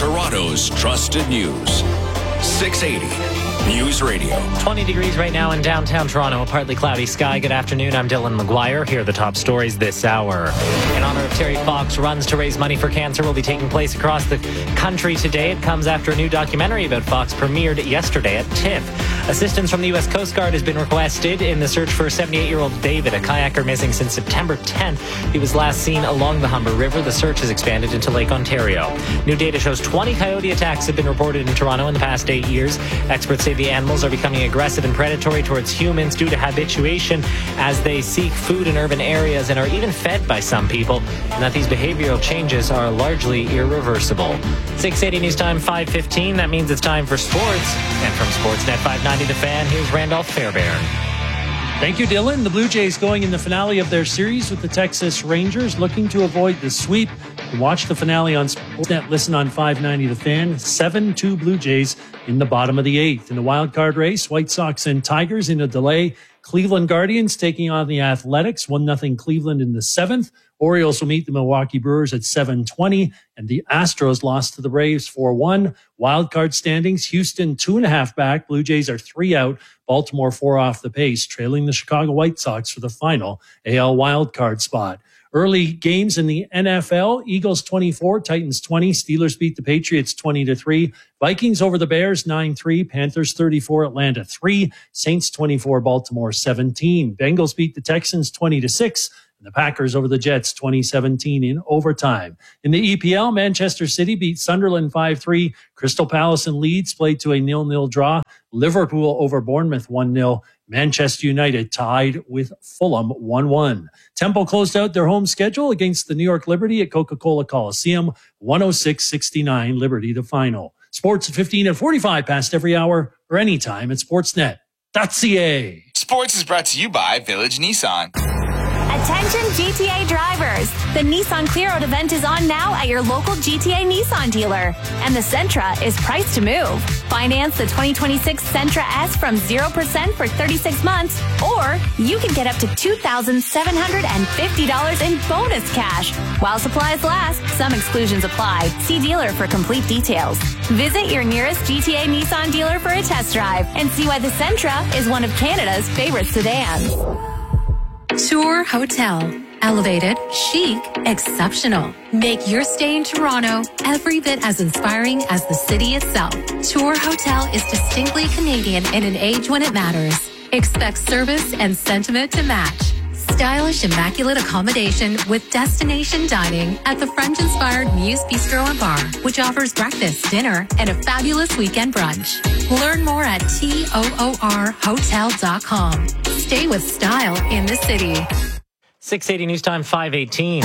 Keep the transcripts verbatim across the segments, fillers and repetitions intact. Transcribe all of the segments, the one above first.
Toronto's trusted news. six eighty News Radio. twenty degrees right now in downtown Toronto. A partly cloudy sky. Good afternoon. I'm Dylan McGuire. Here are the top stories this hour. In honor of Terry Fox, runs to raise money for cancer will be taking place across the country today. It comes after a new documentary about Fox premiered yesterday at TIFF. Assistance from the U S Coast Guard has been requested in the search for seventy-eight-year-old David, a kayaker missing since September tenth. He was last seen along the Humber River. The search has expanded into Lake Ontario. New data shows twenty coyote attacks have been reported in Toronto in the past eight years. Experts say the animals are becoming aggressive and predatory towards humans due to habituation as they seek food in urban areas and are even fed by some people, and that these behavioral changes are largely irreversible. six eighty News Time, five fifteen. That means it's time for sports. And from Sportsnet five ninety The Fan, here's Randolph Fairbairn. Thank you, Dylan. The Blue Jays going in the finale of their series with the Texas Rangers, looking to avoid the sweep. Watch the finale on Sportsnet. Listen on five ninety The Fan. seven two Blue Jays in the bottom of the eighth. In the wild card race, White Sox and Tigers in a delay. Cleveland Guardians taking on the Athletics. one nothing Cleveland in the seventh. Orioles will meet the Milwaukee Brewers at seven twenty. And the Astros lost to the Braves four one. Wild card standings, Houston two and a half back. Blue Jays are three out. Baltimore four off the pace, trailing the Chicago White Sox for the final A L wild card spot. Early games in the N F L, Eagles twenty-four, Titans twenty. Steelers beat the Patriots twenty to three. Vikings over the Bears nine three. Panthers thirty-four, Atlanta three. Saints twenty-four, Baltimore seventeen. Bengals beat the Texans twenty to six. And the Packers over the Jets twenty seventeen in overtime. In the E P L, Manchester City beat Sunderland five three. Crystal Palace and Leeds played to a nil nil draw. Liverpool over Bournemouth one nil. Manchester United tied with Fulham one one. Temple closed out their home schedule against the New York Liberty at Coca-Cola Coliseum, one oh six sixty-nine, Liberty the final. Sports at fifteen and forty-five past every hour or anytime at sportsnet dot c a. Sports is brought to you by Village Nissan. Attention G T A drivers. The Nissan Clear Out event is on now at your local G T A Nissan dealer. And the Sentra is priced to move. Finance the twenty twenty-six Sentra S from zero percent for thirty-six months, or you can get up to two thousand seven hundred fifty dollars in bonus cash. While supplies last, some exclusions apply. See dealer for complete details. Visit your nearest G T A Nissan dealer for a test drive and see why the Sentra is one of Canada's favorite sedans. Tour Hotel. Elevated, chic, exceptional. Make your stay in Toronto every bit as inspiring as the city itself. Tour Hotel is distinctly Canadian in an age when it matters. Expect service and sentiment to match. Stylish, immaculate accommodation with destination dining at the French-inspired Muse Bistro and Bar, which offers breakfast, dinner, and a fabulous weekend brunch. Learn more at toor hotel dot com. Stay with style in the city. six eighty News Time, five eighteen.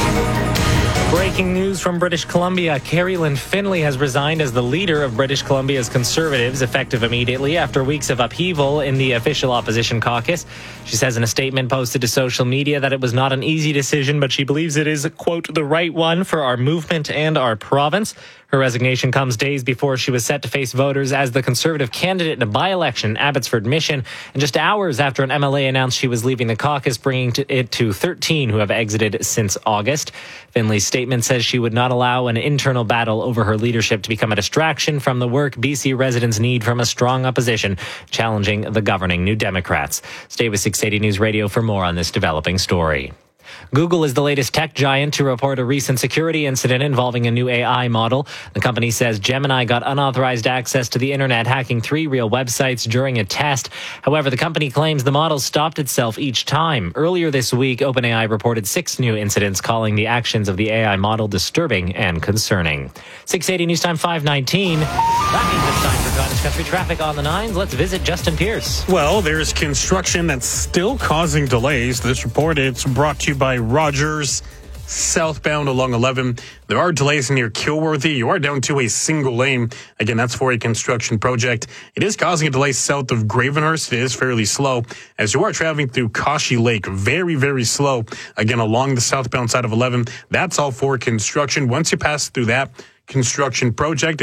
Breaking news from British Columbia. Carrie-Lynne Finlay has resigned as the leader of British Columbia's Conservatives, effective immediately after weeks of upheaval in the official opposition caucus. She says in a statement posted to social media that it was not an easy decision, but she believes it is, quote, the right one for our movement and our province. Her resignation comes days before she was set to face voters as the Conservative candidate in a by-election in Abbotsford Mission, and just hours after an M L A announced she was leaving the caucus, bringing it to thirteen who have exited since August. Finlay's statement says she would not allow an internal battle over her leadership to become a distraction from the work B C residents need from a strong opposition challenging the governing New Democrats. Stay with six eighty News Radio for more on this developing story. Google is the latest tech giant to report a recent security incident involving a new A I model. The company says Gemini got unauthorized access to the internet, hacking three real websites during a test. However, the company claims the model stopped itself each time. Earlier this week, OpenAI reported six new incidents, calling the actions of the A I model disturbing and concerning. six eighty News Time, five nineteen. That means it's time for Cottage Country traffic on the nines. Let's visit Justin Pierce. Well, there's construction that's still causing delays. This report, it's brought to you by Rogers. Southbound along eleven. There are delays near Kilworthy. You are down to a single lane. Again, that's for a construction project. It is causing a delay south of Gravenhurst. It is fairly slow as you are traveling through Kashi Lake. Very, very slow. Again, along the southbound side of eleven. That's all for construction. Once you pass through that construction project, is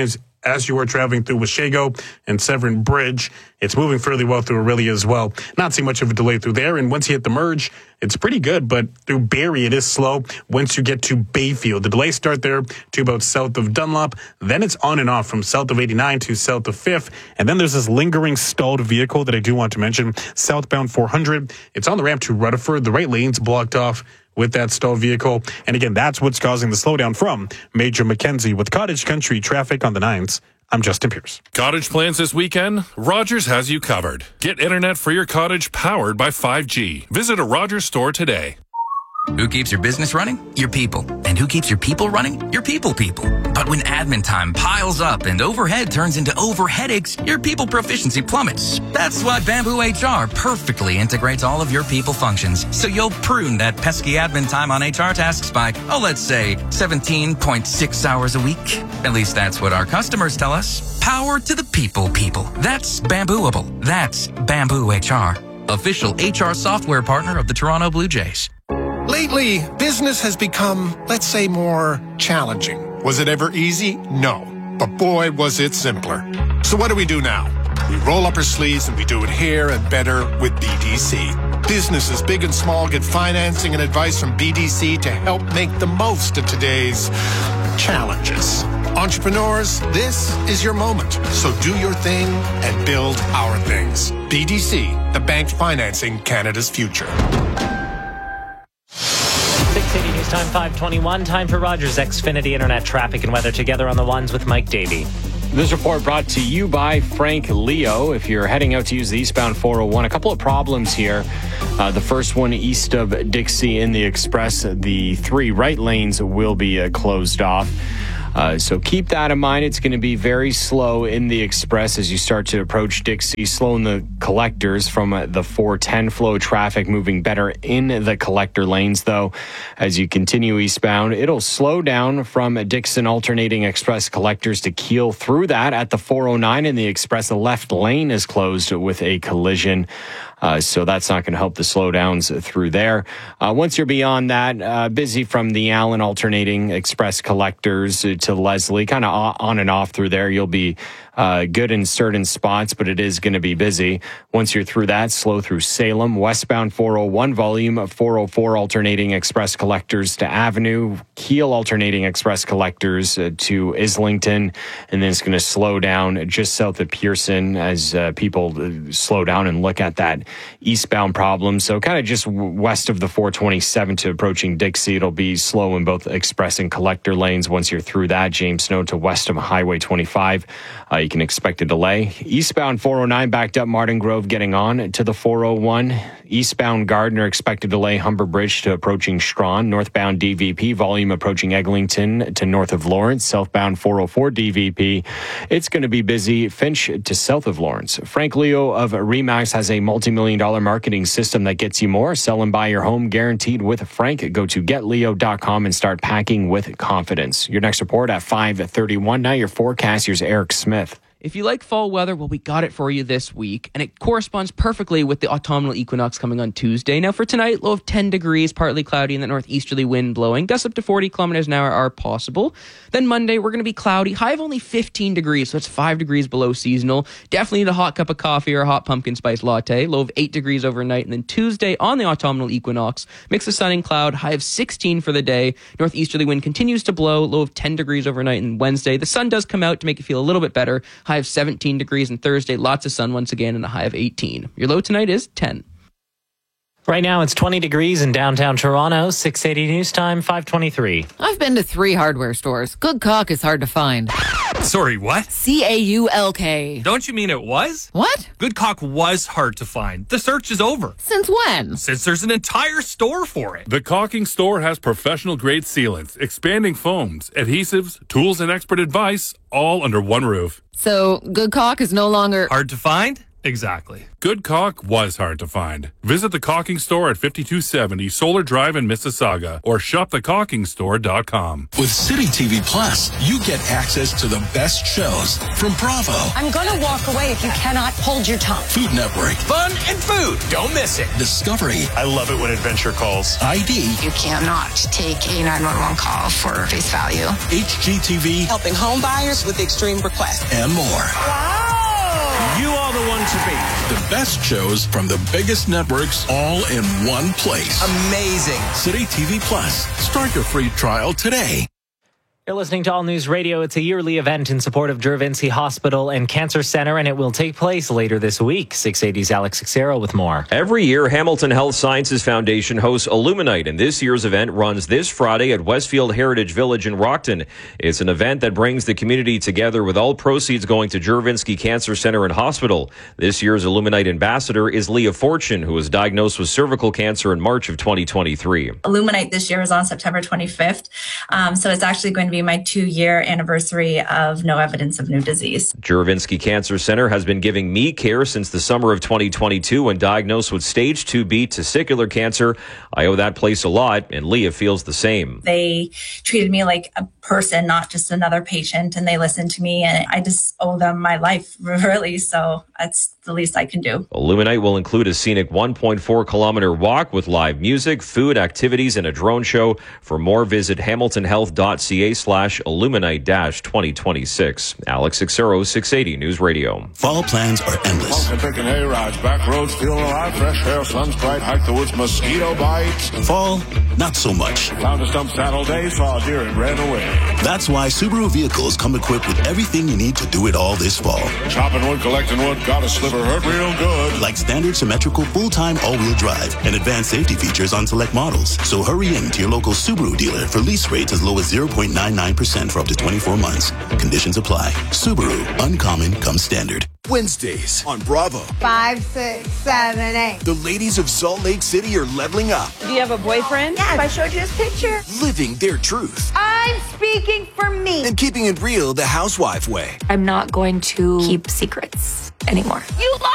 as you are traveling through Washego and Severn Bridge. It's moving fairly well through Orillia as well. Not too much of a delay through there. And once you hit the merge, it's pretty good. But through Barrie, it is slow. Once you get to Bayfield, the delays start there to about south of Dunlop. Then it's on and off from south of eighty-nine to south of fifth. And then there's this lingering stalled vehicle that I do want to mention, southbound four hundred. It's on the ramp to Rutherford. The right lane's blocked off with that stalled vehicle. And again, that's what's causing the slowdown from Major Mackenzie. With Cottage Country traffic on the nines, I'm Justin Pierce. Cottage plans this weekend? Rogers has you covered. Get internet for your cottage powered by five G. Visit a Rogers store today. Who keeps your business running? Your people. And who keeps your people running? Your people people. But when admin time piles up and overhead turns into over headaches, your people proficiency plummets. That's why Bamboo H R perfectly integrates all of your people functions. So you'll prune that pesky admin time on H R tasks by, oh, let's say seventeen point six hours a week. At least that's what our customers tell us. Power to the people people. That's Bambooable. That's Bamboo H R. Official H R software partner of the Toronto Blue Jays. Lately, business has become, let's say, more challenging. Was it ever easy? No. But boy, was it simpler. So what do we do now? We roll up our sleeves and we do it here and better with B D C. Businesses big and small get financing and advice from B D C to help make the most of today's challenges. Entrepreneurs, this is your moment. So do your thing and build our things. B D C, the bank financing Canada's future. six eighty News Time five twenty-one. Time for Rogers Xfinity Internet traffic and weather together on the ones with Mike Davey. This report brought to you by Frank Leo. If you're heading out to use the eastbound four oh one, a couple of problems here. Uh, the first one east of Dixie in the Express. The three right lanes will be uh, closed off. Uh, so keep that in mind. It's going to be very slow in the Express as you start to approach Dixie. Slow in the collectors from uh, the four ten flow. Traffic moving better in the collector lanes, though. As you continue eastbound, it'll slow down from Dixon alternating Express collectors to Keele through that at the four oh nine in the Express. The left lane is closed with a collision. Uh, so that's not going to help the slowdowns through there. Uh, once you're beyond that, uh, busy from the Allen alternating Express collectors to Leslie, kind of on and off through there. You'll be uh, good in certain spots, but it is going to be busy. Once you're through that, slow through Salem. Westbound four oh one volume of four oh four alternating Express collectors to Avenue. Keele alternating Express collectors uh, to Islington. And then it's going to slow down just south of Pearson as uh, people uh, slow down and look at that eastbound problem. So kind of just west of the four twenty-seven to approaching Dixie, it'll be slow in both Express and collector lanes. Once you're through that, James Snow to west of Highway twenty-five, uh, you can expect a delay. Eastbound four oh nine backed up Martin Grove getting on to the four oh one. Eastbound Gardner expected delay Humber Bridge to approaching Strawn. Northbound D V P volume approaching Eglinton to north of Lawrence. Southbound four oh four D V P. It's going to be busy Finch to south of Lawrence. Frank Leo of Remax has a multi-million dollar marketing system that gets you more. Sell and buy your home guaranteed with Frank. Go to get leo dot com and start packing with confidence. Your next report at five thirty-one. Now your forecast. Here's Eric Smith. If you like fall weather, well, we got it for you this week, and it corresponds perfectly with the autumnal equinox coming on Tuesday. Now, for tonight, low of ten degrees, partly cloudy, and the northeasterly wind blowing. Gusts up to forty kilometers an hour are possible. Then Monday, we're going to be cloudy, high of only fifteen degrees, so it's five degrees below seasonal. Definitely need a hot cup of coffee or a hot pumpkin spice latte. Low of eight degrees overnight, and then Tuesday on the autumnal equinox, mix of sun and cloud, high of sixteen for the day. Northeasterly wind continues to blow, low of ten degrees overnight, and Wednesday, the sun does come out to make you feel a little bit better. High of seventeen degrees, and Thursday, lots of sun once again, and a high of eighteen. Your low tonight is ten. Right now, it's twenty degrees in downtown Toronto. six eighty News Time, five twenty-three. I've been to three hardware stores. Good caulk is hard to find. Sorry, what? C A U L K. Don't you mean it was? What? Good caulk was hard to find. The search is over. Since when? Since there's an entire store for it. The Caulking Store has professional-grade sealants, expanding foams, adhesives, tools, and expert advice, all under one roof. So, good caulk is no longer hard to find? Exactly. Good caulk was hard to find. Visit the caulking store at fifty-two seventy Solar Drive in Mississauga or shop the caulking store dot com. With City T V Plus, you get access to the best shows from Bravo, I'm gonna walk away if you cannot hold your tongue. Food Network, Fun and food. Don't miss it. Discovery, I love it when Adventure calls. I D, You cannot take a nine one one call for face value. H G T V, helping home buyers with extreme requests, and more. Wow! You are the one to beat. The best shows from the biggest networks all in one place. Amazing. City T V Plus. Start your free trial today. You're listening to All News Radio. It's a yearly event in support of Juravinski Hospital and Cancer Center, and it will take place later this week. six eighty's Alex Xero with more. Every year, Hamilton Health Sciences Foundation hosts Illuminite, and this year's event runs this Friday at Westfield Heritage Village in Rockton. It's an event that brings the community together, with all proceeds going to Juravinski Cancer Center and Hospital. This year's Illuminite ambassador is Leah Fortune, who was diagnosed with cervical cancer in March of twenty twenty-three. Illuminite this year is on September twenty-fifth, um, so it's actually going to be my two-year anniversary of no evidence of new disease. Juravinski Cancer Center has been giving me care since the summer of twenty twenty-two when diagnosed with stage two B testicular cancer. I owe that place a lot, and Leah feels the same. They treated me like a person, not just another patient, and they listened to me, and I just owe them my life, really, so that's the least I can do. Illuminite will include a scenic one point four kilometer walk with live music, food, activities, and a drone show. For more, visit hamiltonhealth.ca slash illuminite dash 2026. Alex Xero, six eighty News Radio. Fall plans are endless. Taking hay rides, back roads, feeling alive, fresh air, sun's bright, hike the woods, mosquito bites. Fall, not so much. Found a stump saddle day, saw a deer and ran away. That's why Subaru vehicles come equipped with everything you need to do it all this fall. Chopping wood, collecting wood, got a sliver, hurt real good. Like standard symmetrical full-time all-wheel drive and advanced safety features on select models. So hurry in to your local Subaru dealer for lease rates as low as zero point nine nine percent for up to twenty-four months. Conditions apply. Subaru, uncommon comes standard. Wednesdays on Bravo. Five, six, seven, eight. The ladies of Salt Lake City are leveling up. Do you have a boyfriend? Yes, I showed you his picture. Living their truth. I'm speaking for me. And keeping it real the housewife way. I'm not going to keep secrets anymore. You